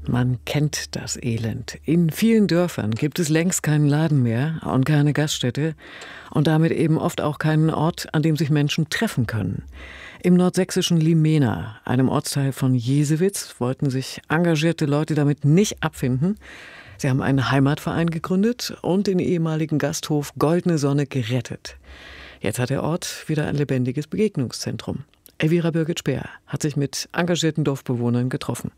Man kennt das Elend. In vielen Dörfern gibt es längst keinen Laden mehr und keine Gaststätte und damit eben oft auch keinen Ort, an dem sich Menschen treffen können. Im nordsächsischen Limena, einem Ortsteil von Jesewitz, wollten sich engagierte Leute damit nicht abfinden. Sie haben einen Heimatverein gegründet und den ehemaligen Gasthof Goldene Sonne gerettet. Jetzt hat der Ort wieder ein lebendiges Begegnungszentrum. Elvira Birgit-Speer hat sich mit engagierten Dorfbewohnern getroffen.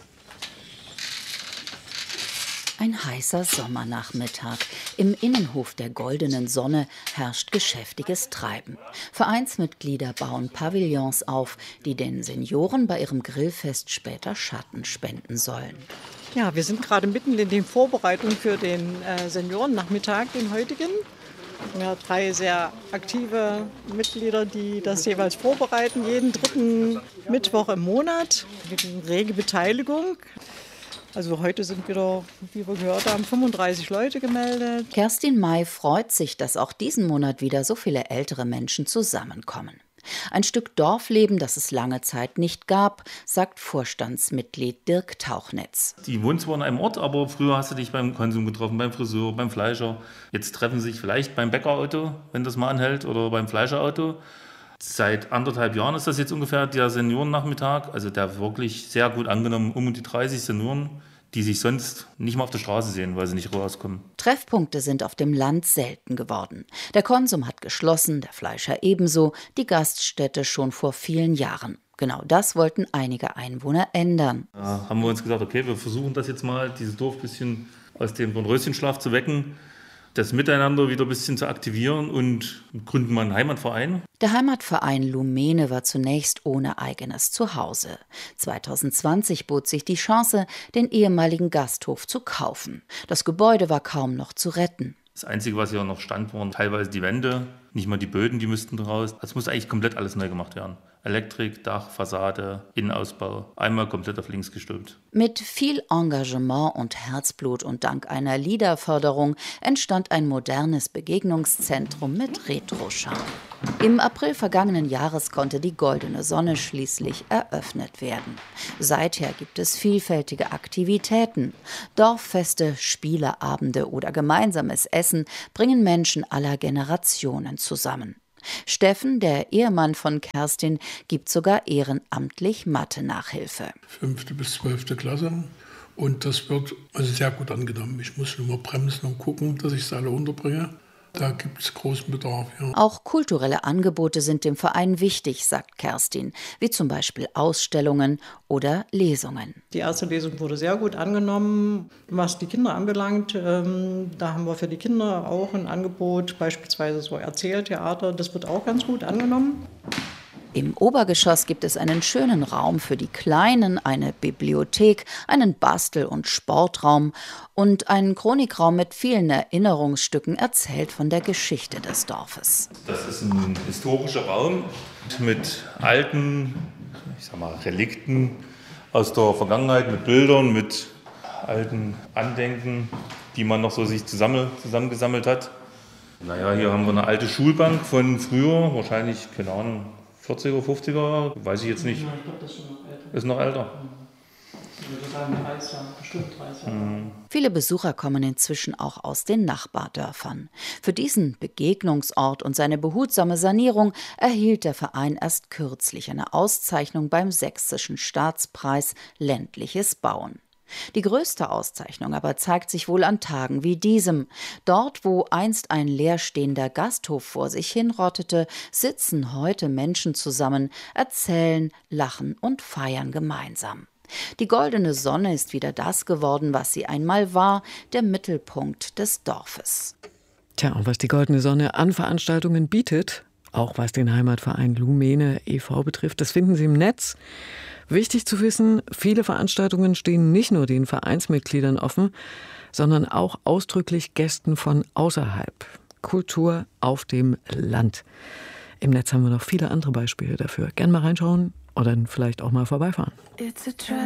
Ein heißer Sommernachmittag. Im Innenhof der Goldenen Sonne herrscht geschäftiges Treiben. Vereinsmitglieder bauen Pavillons auf, die den Senioren bei ihrem Grillfest später Schatten spenden sollen. Ja, wir sind gerade mitten in den Vorbereitungen für den Seniorennachmittag, den heutigen. Ja, 3 sehr aktive Mitglieder, die das jeweils vorbereiten, jeden 3. Mittwoch im Monat mit rege Beteiligung. Also heute sind wieder, wie wir gehört haben, 35 Leute gemeldet. Kerstin May freut sich, dass auch diesen Monat wieder so viele ältere Menschen zusammenkommen. Ein Stück Dorfleben, das es lange Zeit nicht gab, sagt Vorstandsmitglied Dirk Tauchnitz. Die wohnen zwar in einem Ort, aber früher hast du dich beim Konsum getroffen, beim Friseur, beim Fleischer. Jetzt treffen sie sich vielleicht beim Bäckerauto, wenn das mal anhält, oder beim Fleischerauto. Seit 1,5 Jahren ist das jetzt ungefähr der Seniorennachmittag, also der wirklich sehr gut angenommen, die 30 Senioren, die sich sonst nicht mal auf der Straße sehen, weil sie nicht rauskommen. Treffpunkte sind auf dem Land selten geworden. Der Konsum hat geschlossen, der Fleischer ebenso, die Gaststätte schon vor vielen Jahren. Genau das wollten einige Einwohner ändern. Da haben wir uns gesagt, okay, wir versuchen das jetzt mal, dieses Dorf ein bisschen aus dem Dornröschenschlaf zu wecken, das Miteinander wieder ein bisschen zu aktivieren und gründen mal einen Heimatverein. Der Heimatverein Lumene war zunächst ohne eigenes Zuhause. 2020 bot sich die Chance, den ehemaligen Gasthof zu kaufen. Das Gebäude war kaum noch zu retten. Das Einzige, was hier noch stand, waren teilweise die Wände, nicht mal die Böden, die müssten raus. Es muss eigentlich komplett alles neu gemacht werden. Elektrik, Dach, Fassade, Innenausbau, einmal komplett auf links gestülpt. Mit viel Engagement und Herzblut und dank einer LIDA-Förderung entstand ein modernes Begegnungszentrum mit Retro-Charme. Im April vergangenen Jahres konnte die Goldene Sonne schließlich eröffnet werden. Seither gibt es vielfältige Aktivitäten. Dorffeste, Spieleabende oder gemeinsames Essen bringen Menschen aller Generationen zusammen. Steffen, der Ehemann von Kerstin, gibt sogar ehrenamtlich Mathe-Nachhilfe. 5. bis 12. Klasse. Und das wird also sehr gut angenommen. Ich muss nur mal bremsen und gucken, dass ich sie alle unterbringe. Da gibt es großen Bedarf, ja. Auch kulturelle Angebote sind dem Verein wichtig, sagt Kerstin, wie zum Beispiel Ausstellungen oder Lesungen. Die erste Lesung wurde sehr gut angenommen. Was die Kinder anbelangt, da haben wir für die Kinder auch ein Angebot, beispielsweise so Erzähltheater. Das wird auch ganz gut angenommen. Im Obergeschoss gibt es einen schönen Raum für die Kleinen, eine Bibliothek, einen Bastel- und Sportraum und einen Chronikraum mit vielen Erinnerungsstücken erzählt von der Geschichte des Dorfes. Das ist ein historischer Raum mit alten, Relikten aus der Vergangenheit, mit Bildern, mit alten Andenken, die man noch so sich zusammengesammelt hat. Naja, hier haben wir eine alte Schulbank von früher, wahrscheinlich, keine Ahnung, 40er, 50er, weiß ich jetzt nicht. Ich glaube, das ist schon noch älter. Ist noch älter? Bestimmt 30 Jahre. Viele Besucher kommen inzwischen auch aus den Nachbardörfern. Für diesen Begegnungsort und seine behutsame Sanierung erhielt der Verein erst kürzlich eine Auszeichnung beim Sächsischen Staatspreis Ländliches Bauen. Die größte Auszeichnung aber zeigt sich wohl an Tagen wie diesem. Dort, wo einst ein leerstehender Gasthof vor sich hinrottete, sitzen heute Menschen zusammen, erzählen, lachen und feiern gemeinsam. Die Goldene Sonne ist wieder das geworden, was sie einmal war, der Mittelpunkt des Dorfes. Tja, und was die Goldene Sonne an Veranstaltungen bietet, auch was den Heimatverein Lumene e.V. betrifft, das finden Sie im Netz. Wichtig zu wissen, viele Veranstaltungen stehen nicht nur den Vereinsmitgliedern offen, sondern auch ausdrücklich Gästen von außerhalb. Kultur auf dem Land. Im Netz haben wir noch viele andere Beispiele dafür. Gern mal reinschauen oder dann vielleicht auch mal vorbeifahren.